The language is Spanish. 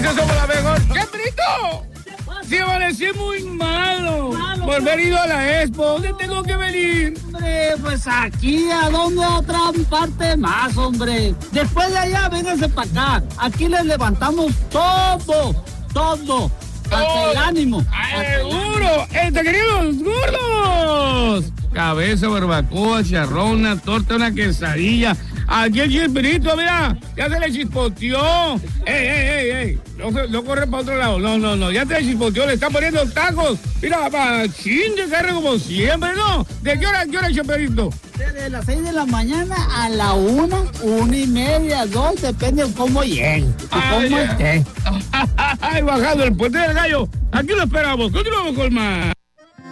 que somos la mejor. ¡Chespirito! Sí, amanecí muy malo. Por haber ido a la expo. ¿Dónde tengo que venir? Hombre, pues aquí, ¿a dónde otra parte más, hombre? Después de allá, vénganse para acá. Aquí les levantamos todo. Hasta el ánimo. ¡Seguro! ¡Queridos gordos! Cabeza, barbacoa, charrona, torta, una quesadilla. Aquí el Chespirito, mira, ya se le chispoteó. ¡Ey! No corre para otro lado. No, ya se le chispoteó, le está poniendo tacos. Mira, machín de carne como siempre, ¿no? ¿De qué hora, Chespirito? De las 6 de la mañana a la 1:30, 2, depende de cómo llegue y cómo esté. Ay, bajando el puente del gallo. Aquí lo esperamos. Continuamos con más.